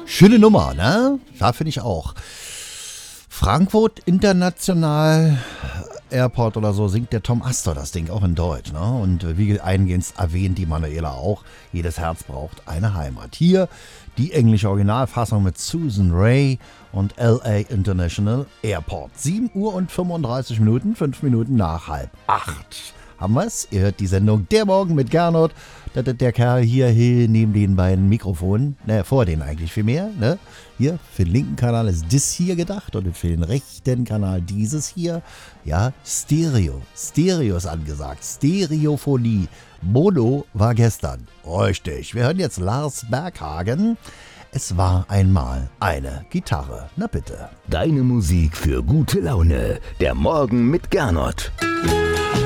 Schöne Nummer, ne? Ja, finde ich auch. Frankfurt International Airport oder so singt der Tom Astor das Ding auch in Deutsch, ne? Und wie eingehend erwähnt die Manuela auch, jedes Herz braucht eine Heimat. Hier die englische Originalfassung mit Susan Ray und LA International Airport. 7 Uhr und 35 Minuten, 5 Minuten nach 7:30. Haben wir's? Ihr hört die Sendung Der Morgen mit Gernot. Der Kerl hier neben den beiden Mikrofonen, vor denen eigentlich viel mehr, ne? Hier, für den linken Kanal ist das hier gedacht und für den rechten Kanal dieses hier. Ja, Stereo. Stereo ist angesagt. Stereophonie. Mono war gestern. Richtig. Wir hören jetzt Lars Berghagen. Es war einmal eine Gitarre. Na bitte. Deine Musik für gute Laune. Der Morgen mit Gernot.